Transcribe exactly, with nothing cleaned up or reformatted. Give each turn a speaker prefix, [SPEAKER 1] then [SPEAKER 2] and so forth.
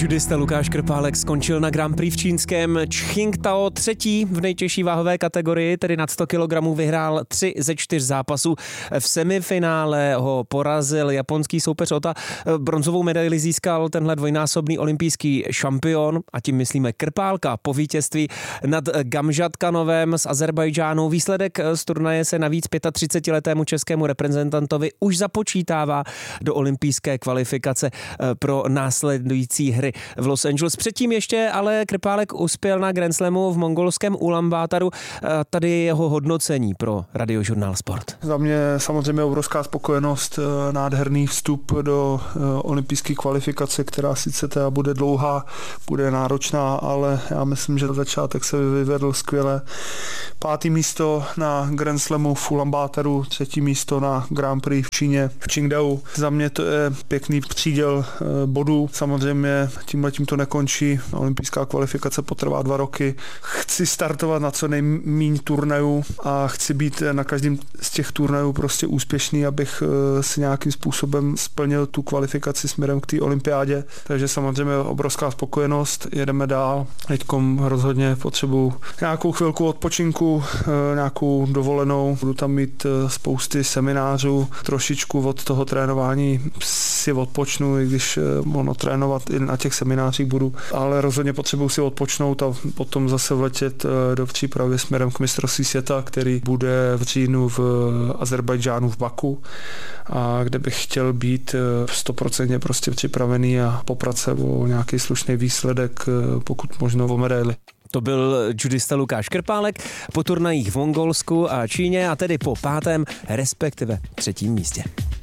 [SPEAKER 1] Judista Lukáš Krpálek skončil na Grand Prix v čínském Čchingtao třetí v nejtěžší váhové kategorii, tedy nad sto kilogramů, vyhrál tři ze čtyř zápasů. V semifinále ho porazil japonský soupeř Ota. Bronzovou medaili získal tenhle dvojnásobný olympijský šampion, a tím myslíme Krpálka, po vítězství nad Gamžatkanovem z Azerbajdžánu. Výsledek z turnaje se navíc třicetipětiletému českému reprezentantovi už započítává do olympijské kvalifikace pro následující hry v Los Angeles. Předtím ještě ale Krpálek uspěl na Grand Slamu v mongolském Ulaanbátaru. Tady je jeho hodnocení pro Radiožurnál Sport.
[SPEAKER 2] Za mě samozřejmě obrovská spokojenost, nádherný vstup do olympijské kvalifikace, která sice teda bude dlouhá, bude náročná, ale já myslím, že začátek se vyvedl skvěle. Pátý místo na Grand Slamu v Ulaanbátaru, třetí místo na Grand Prix v Číně, v Qingdao. Za mě to je pěkný příděl bodů. Samozřejmě tímhletím to nekončí. Olympijská kvalifikace potrvá dva roky. Chci startovat na co nejméně turnajů a chci být na každém z těch turnajů prostě úspěšný, abych si nějakým způsobem splnil tu kvalifikaci směrem k té olympiádě. Takže samozřejmě obrovská spokojenost. Jedeme dál. Teďkom rozhodně potřebuji nějakou chvilku odpočinku, nějakou dovolenou. Budu tam mít spousty seminářů. Trošičku od toho trénování si odpočnu, i když ono trénovat i na těch seminářích budu, ale rozhodně potřebuji si odpočnout a potom zase vletět do přípravy směrem k mistrovství světa, který bude v říjnu v Azerbajdžánu v Baku, a kde bych chtěl být stoprocentně prostě připravený a poprat se o nějaký slušný výsledek, pokud možno o medaili.
[SPEAKER 1] To byl judista Lukáš Krpálek po turnajích v Mongolsku a Číně, a tedy po pátém, respektive třetím místě.